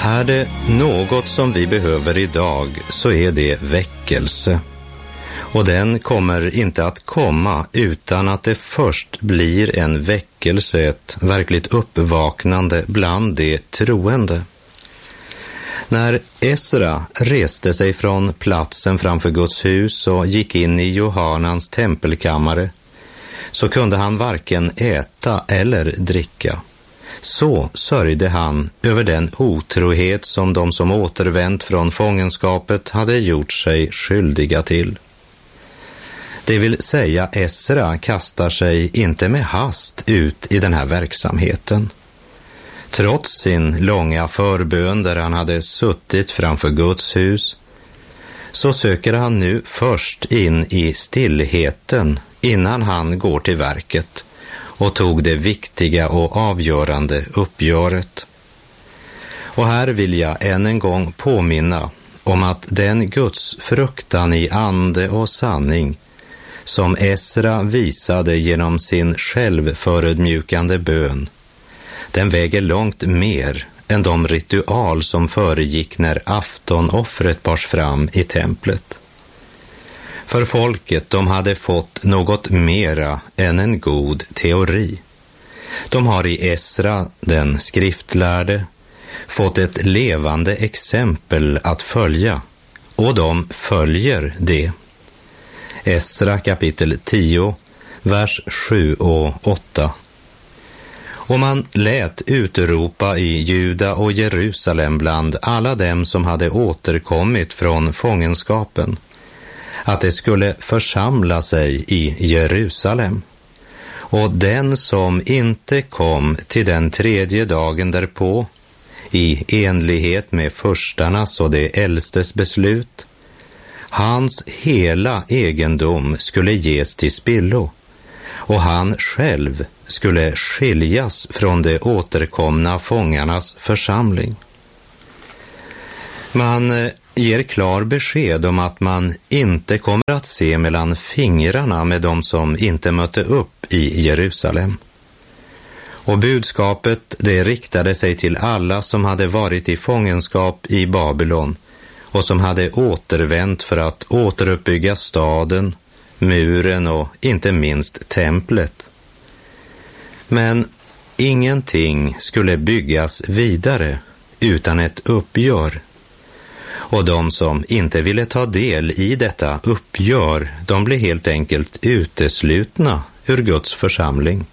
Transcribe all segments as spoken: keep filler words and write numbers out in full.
Är det något som vi behöver idag så är det väckelse. Och den kommer inte att komma utan att det först blir en väckelse, ett verkligt uppvaknande bland de troende. När Esra reste sig från platsen framför Guds hus och gick in i Johanans tempelkammare så kunde han varken äta eller dricka. Så sörjde han över den otrohet som de som återvänt från fångenskapet hade gjort sig skyldiga till. Det vill säga, Esra kastar sig inte med hast ut i den här verksamheten. Trots sin långa förbön där han hade suttit framför Guds hus så söker han nu först in i stillheten innan han går till verket och tog det viktiga och avgörande uppgöret. Och här vill jag än en gång påminna om att den Guds fruktan i ande och sanning som Esra visade genom sin självförödmjukande bön, den väger långt mer än de ritual som föregick när aftonoffret bars fram i templet. För folket, de hade fått något mera än en god teori. De har i Esra, den skriftlärde, fått ett levande exempel att följa, och de följer det. Esra kapitel tio, vers sju och åtta. Och man lät utropa i Juda och Jerusalem bland alla dem som hade återkommit från fångenskapen, att det skulle församla sig i Jerusalem. Och den som inte kom till den tredje dagen därpå, i enlighet med förstarnas och de äldstes beslut, hans hela egendom skulle ges till spillo, och han själv skulle skiljas från de återkomna fångarnas församling. Man ger klar besked om att man inte kommer att se mellan fingrarna med de som inte mötte upp i Jerusalem. Och budskapet, det riktade sig till alla som hade varit i fångenskap i Babylon och som hade återvänt för att återuppbygga staden, muren och inte minst templet. Men ingenting skulle byggas vidare utan ett uppgör. Och de som inte ville ta del i detta uppgör, de blev helt enkelt uteslutna ur Guds församling.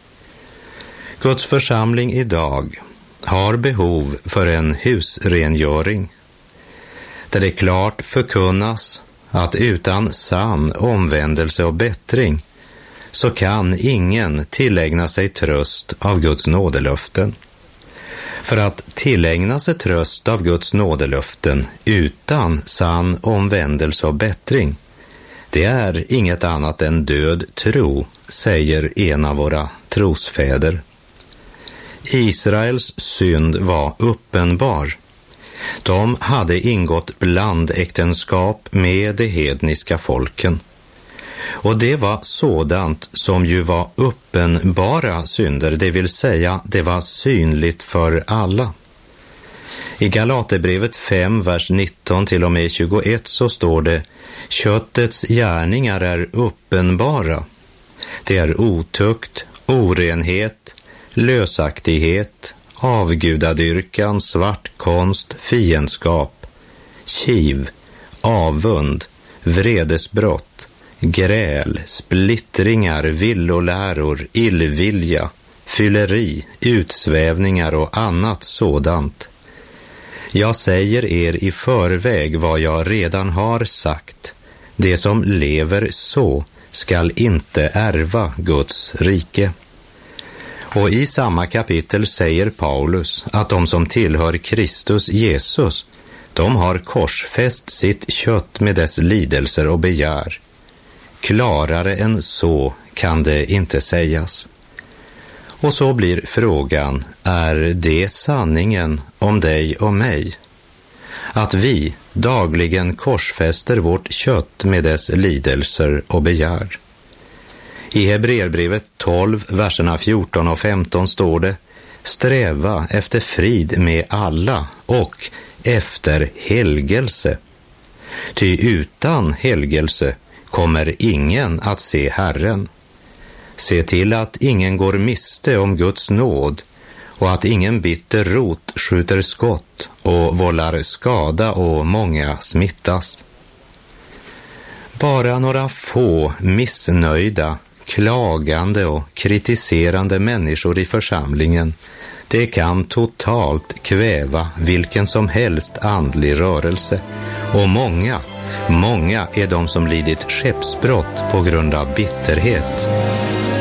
Guds församling idag har behov för en husrengöring, där det klart förkunnas att utan sann omvändelse och bättring så kan ingen tillägna sig tröst av Guds nådelöften. För att tillägna sig tröst av Guds nådelöften utan sann omvändelse och bättring, det är inget annat än död tro, säger en av våra trosfäder. Israels synd var uppenbar. De hade ingått blandäktenskap med de hedniska folken. Och det var sådant som ju var uppenbara synder, det vill säga det var synligt för alla. I Galaterbrevet fem, vers nitton till och med tjugoett så står det: köttets gärningar är uppenbara. Det är otukt, orenhet, lösaktighet, avgudadyrkan, svartkonst, fiendskap, kiv, avund, vredesbrott, gräl, splittringar, villoläror, illvilja, fylleri, utsvävningar och annat sådant. Jag säger er i förväg vad jag redan har sagt. Det som lever så skall inte ärva Guds rike. Och i samma kapitel säger Paulus att de som tillhör Kristus Jesus, de har korsfäst sitt kött med dess lidelser och begär. Klarare än så kan det inte sägas. Och så blir frågan, är det sanningen om dig och mig? Att vi dagligen korsfäster vårt kött med dess lidelser och begär. I Hebreerbrevet tolv, verserna fjorton och femton står det: sträva efter frid med alla och efter helgelse. Ty utan helgelse kommer ingen att se Herren. Se till att ingen går miste om Guds nåd och att ingen bitter rot skjuter skott och vållar skada och många smittas. Bara några få missnöjda, klagande och kritiserande människor i församlingen, det kan totalt kväva vilken som helst andlig rörelse. Och många, många är de som lidit skeppsbrott på grund av bitterhet.